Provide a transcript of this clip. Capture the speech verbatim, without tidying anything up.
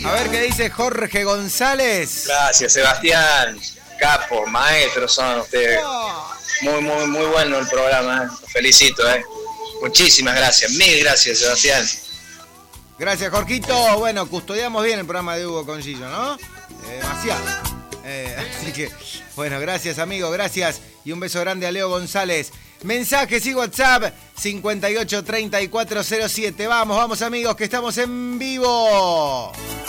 A ver qué dice Jorge González. Gracias, Sebastián. Capo, maestros son ustedes. Muy, muy, muy bueno el programa. ¿eh? Los felicito, ¿eh? Muchísimas gracias. Mil gracias, Sebastián. Gracias, Jorgito. Bueno, custodiamos bien el programa de Hugo Concillo, ¿no? Eh, demasiado. Eh, así que, bueno, gracias, amigo. Gracias. Y un beso grande a Leo González. Mensajes y WhatsApp cincuenta y ocho treinta y cuatro cero siete. Vamos, vamos, amigos, que estamos en vivo.